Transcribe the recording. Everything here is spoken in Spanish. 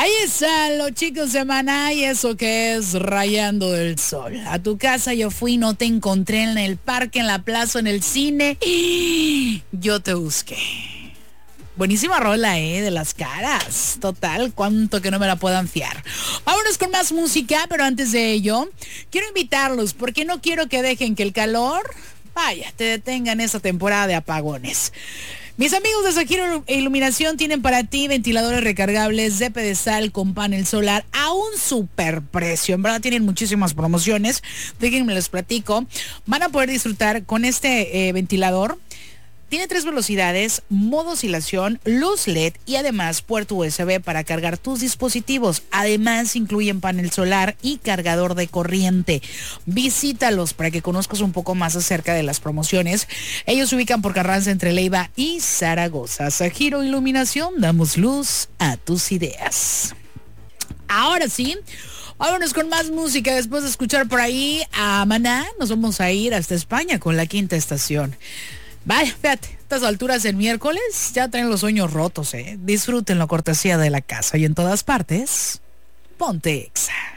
Ahí están los chicos de Maná y eso que es Rayando del Sol. A tu casa yo fui, no te encontré en el parque, en la plaza, en el cine. Yo te busqué. Buenísima rola, de las Caras. Total, cuánto que no me la puedan fiar. Vámonos con más música, pero antes de ello, quiero invitarlos porque no quiero que dejen que el calor, vaya, te detenga en esta temporada de apagones. Mis amigos de Sajiro Iluminación tienen para ti ventiladores recargables de pedestal con panel solar a un super precio. En verdad tienen muchísimas promociones. Déjenme les platico. Van a poder disfrutar con este ventilador. Tiene 3 velocidades, modo oscilación, luz LED y además puerto USB para cargar tus dispositivos. Además incluyen panel solar y cargador de corriente. Visítalos para que conozcas un poco más acerca de las promociones. Ellos se ubican por Carranza entre Leiva y Zaragoza. Sajiro Iluminación, damos luz a tus ideas. Ahora sí, vámonos con más música. Después de escuchar por ahí a Maná, nos vamos a ir hasta España con La Quinta Estación. Vaya, fíjate, estas alturas del miércoles ya traen los sueños rotos, Disfrútenlo, cortesía de la casa y en todas partes. Ponte Exa.